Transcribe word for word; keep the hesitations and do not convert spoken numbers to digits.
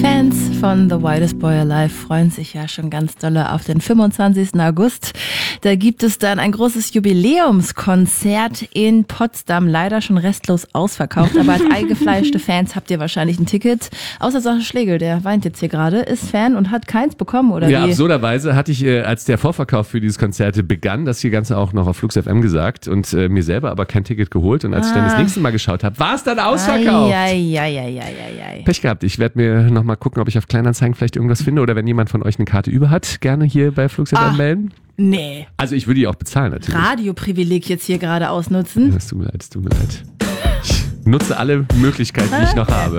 Fans von The Wildest Boy Alive freuen sich ja schon ganz dolle auf den fünfundzwanzigsten August. Da gibt es dann ein großes Jubiläumskonzert in Potsdam. Leider schon restlos ausverkauft, aber als eingefleischte Fans habt ihr wahrscheinlich ein Ticket. Außer Sascha Schlegel, der weint jetzt hier gerade, ist Fan und hat keins bekommen, oder ja, wie? Absurderweise hatte ich, äh, als der Vorverkauf für dieses Konzert begann, das hier Ganze auch noch auf Flux F M gesagt und äh, mir selber aber kein Ticket geholt. Und als ah. ich dann das nächste Mal geschaut habe, war es dann ausverkauft. Ai, ai, ai, ai, ai, ai. Pech gehabt. Ich werde mir noch mal gucken, ob ich auf Kleinanzeigen vielleicht irgendwas finde oder wenn jemand von euch eine Karte über hat, gerne hier bei Flux F M Ach, melden. Nee. Also ich würde die auch bezahlen natürlich. Radioprivileg jetzt hier gerade ausnutzen. Es tut mir leid, es tut mir leid. Ich nutze alle Möglichkeiten, die ich noch habe.